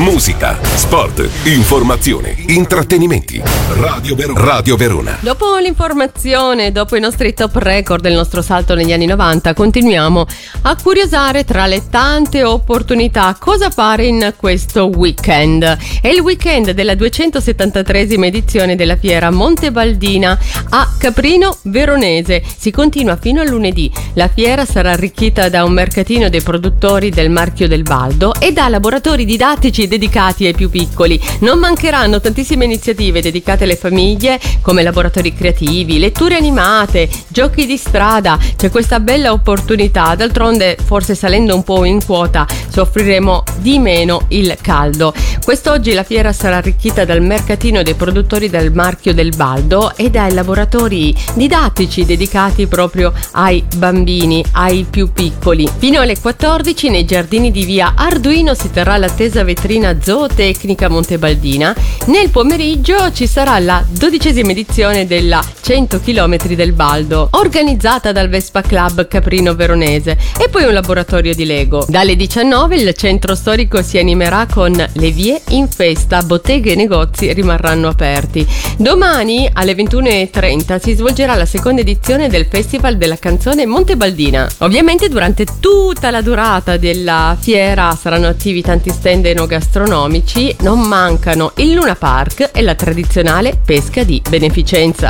Musica, sport, informazione, intrattenimenti. Radio Verona. Dopo l'informazione, dopo i nostri top record del nostro salto negli anni 90, continuiamo a curiosare tra le tante opportunità cosa fare in questo weekend. È il weekend della 273esima edizione della fiera Montebaldina a Caprino Veronese. Si continua fino a lunedì. La fiera sarà arricchita da un mercatino dei produttori del marchio del Baldo e da laboratori didattici dedicati ai più piccoli. Non mancheranno tantissime iniziative dedicate alle famiglie, come laboratori creativi, letture animate, giochi di strada. C'è questa bella opportunità. D'altronde, forse salendo un po' in quota, soffriremo di meno il caldo. Quest'oggi la fiera sarà arricchita dal mercatino dei produttori del marchio del Baldo e dai laboratori didattici dedicati proprio ai bambini, ai più piccoli. Fino alle 14 nei giardini di via Arduino si terrà l'attesa vetrina zootecnica Montebaldina. Nel pomeriggio ci sarà la 12ª edizione della 100 km del Baldo, organizzata dal Vespa Club Caprino Veronese, e poi un laboratorio di Lego. Dalle 19 il centro storico si animerà con le vie in festa, botteghe e negozi rimarranno aperti. Domani alle 21:30 si svolgerà la seconda edizione del Festival della Canzone Montebaldina. Ovviamente durante tutta la durata della fiera saranno attivi tanti stand enogastronomici, non mancano il Luna Park e la tradizionale pesca di beneficenza.